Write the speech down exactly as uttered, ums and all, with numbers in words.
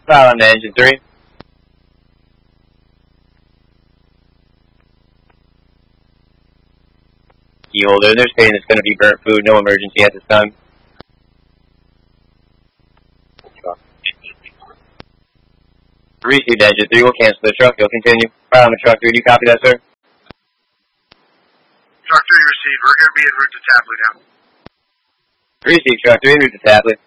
File on to engine three. Key holder, they're saying it's going to be burnt food, no emergency at this time. Received engine three, we'll cancel the truck, you'll continue. File on the truck three, do you copy that, sir? Truck three received, we're going to be en route to Tapley now. Received truck three, en route to Tapley.